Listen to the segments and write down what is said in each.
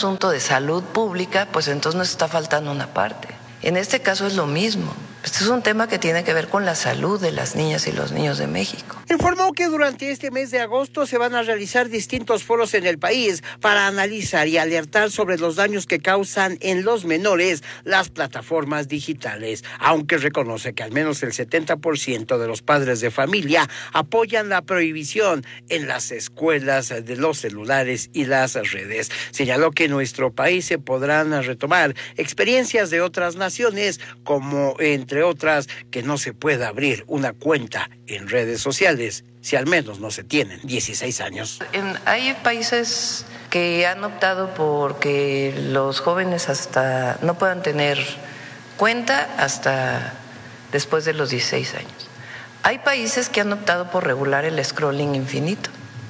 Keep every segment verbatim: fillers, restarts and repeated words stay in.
asunto de salud pública, pues entonces nos está faltando una parte. En este caso es lo mismo. Este es un tema que tiene que ver con la salud de las niñas y los niños de México. Informó que durante este mes de agosto se van a realizar distintos foros en el país para analizar y alertar sobre los daños que causan en los menores las plataformas digitales, aunque reconoce que al menos el setenta por ciento de los padres de familia apoyan la prohibición en las escuelas de los celulares y las redes. Señaló que en nuestro país se podrán retomar experiencias de otras naciones, como entre otras que no se pueda abrir una cuenta en redes sociales si al menos no se tienen dieciséis años. En, hay países que han optado por que los jóvenes hasta no puedan tener cuenta hasta después de los dieciséis años. Hay países que han optado por regular el scrolling infinito.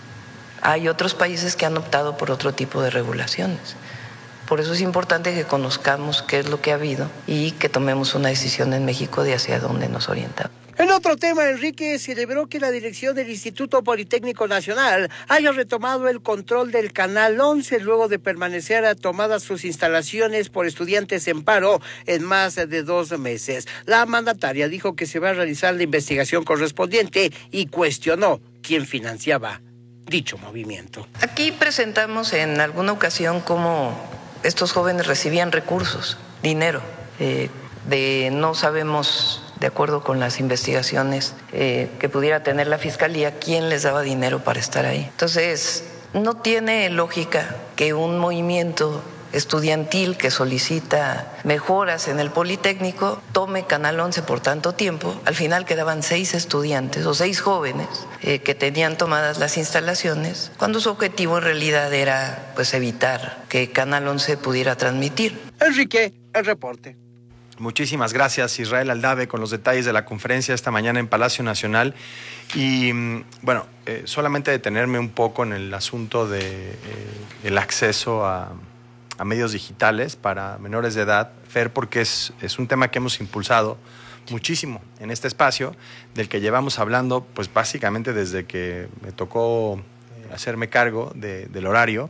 Hay otros países que han optado por otro tipo de regulaciones. Por eso es importante que conozcamos qué es lo que ha habido y que tomemos una decisión en México de hacia dónde nos orientamos. En otro tema, Enrique celebró que la dirección del Instituto Politécnico Nacional haya retomado el control del Canal once luego de permanecer tomadas sus instalaciones por estudiantes en paro en más de dos meses. La mandataria dijo que se va a realizar la investigación correspondiente y cuestionó quién financiaba dicho movimiento. Aquí presentamos en alguna ocasión cómo estos jóvenes recibían recursos, dinero, eh, de no sabemos, de acuerdo con las investigaciones eh, que pudiera tener la Fiscalía, quién les daba dinero para estar ahí. Entonces, no tiene lógica que un movimiento estudiantil que solicita mejoras en el Politécnico tome Canal once por tanto tiempo. Al final quedaban seis estudiantes o seis jóvenes eh, que tenían tomadas las instalaciones, cuando su objetivo en realidad era pues evitar que Canal once pudiera transmitir. Enrique, el reporte. Muchísimas gracias, Israel Aldave, con los detalles de la conferencia esta mañana en Palacio Nacional. Y bueno, eh, solamente detenerme un poco en el asunto de eh, el acceso a a medios digitales para menores de edad, Fer, porque es, es un tema que hemos impulsado muchísimo en este espacio, del que llevamos hablando pues básicamente desde que me tocó eh, hacerme cargo de, del horario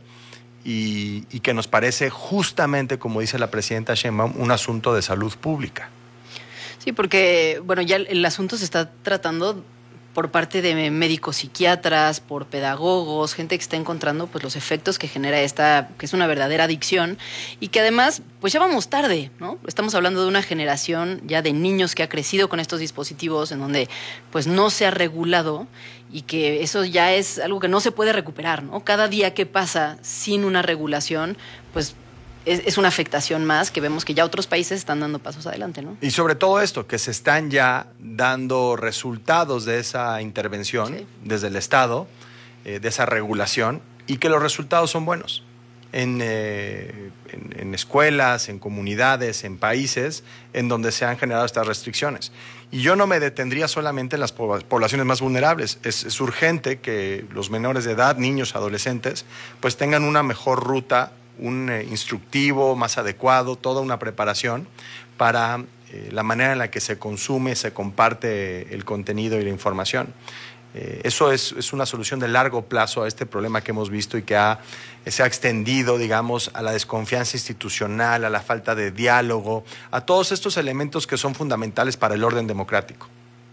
y, y que nos parece justamente, como dice la presidenta Sheinbaum, un asunto de salud pública. Sí, porque bueno, ya el, el asunto se está tratando por parte de médicos psiquiatras, por pedagogos, gente que está encontrando pues los efectos que genera esta, que es una verdadera adicción, y que además, pues ya vamos tarde, ¿no? Estamos hablando de una generación ya de niños que ha crecido con estos dispositivos en donde pues no se ha regulado y que eso ya es algo que no se puede recuperar, ¿no? Cada día que pasa sin una regulación, pues Es, es una afectación más que vemos que ya otros países están dando pasos adelante, ¿no? Y sobre todo esto, que se están ya dando resultados de esa intervención sí. desde el Estado, eh, de esa regulación, y que los resultados son buenos. En, eh, en, en escuelas, en comunidades, en países en donde se han generado estas restricciones. Y yo no me detendría solamente en las poblaciones más vulnerables. Es, es urgente que los menores de edad, niños, adolescentes, pues tengan una mejor ruta, un eh, instructivo más adecuado, toda una preparación para eh, la manera en la que se consume, se comparte el contenido y la información. Eh, eso es, es una solución de largo plazo a este problema que hemos visto y que ha, se ha extendido, digamos, a la desconfianza institucional, a la falta de diálogo, a todos estos elementos que son fundamentales para el orden democrático.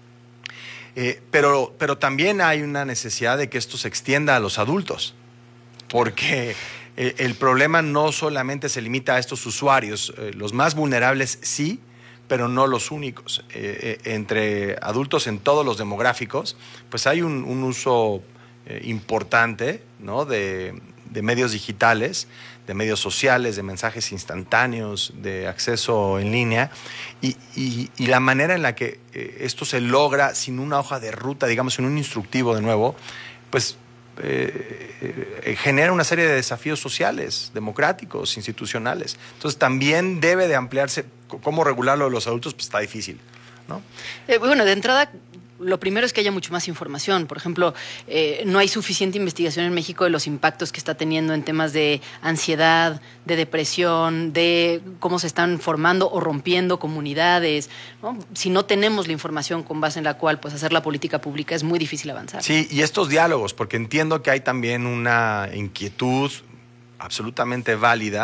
Eh, pero, pero también hay una necesidad de que esto se extienda a los adultos, porque el problema no solamente se limita a estos usuarios, eh, los más vulnerables sí, pero no los únicos. Eh, eh, entre adultos en todos los demográficos, pues hay un, un uso eh, importante, ¿no? de, de medios digitales, de medios sociales, de mensajes instantáneos, de acceso en línea, y, y, y la manera en la que eh, esto se logra sin una hoja de ruta, digamos, sin un instructivo de nuevo, pues Eh, eh, genera una serie de desafíos sociales, democráticos, institucionales. Entonces también debe de ampliarse. ¿Cómo regularlo de los adultos? Pues está difícil, ¿no? Eh, bueno, de entrada, lo primero es que haya mucho más información. Por ejemplo, eh, no hay suficiente investigación en México de los impactos que está teniendo en temas de ansiedad, de depresión, de cómo se están formando o rompiendo comunidades, ¿no? Si no tenemos la información con base en la cual pues, hacer la política pública, es muy difícil avanzar. Sí, y estos diálogos, porque entiendo que hay también una inquietud absolutamente válida